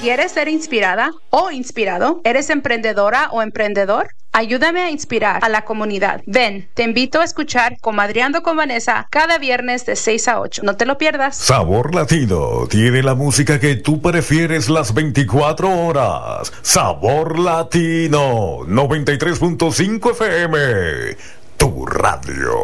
¿Quieres ser inspirada o inspirado? ¿Eres emprendedora o emprendedor? Ayúdame a inspirar a la comunidad. Ven, te invito a escuchar Comadreando con Vanessa cada viernes de 6 a 8. No te lo pierdas. Sabor Latino tiene la música que tú prefieres las 24 horas. Sabor Latino 93.5 FM, tu radio.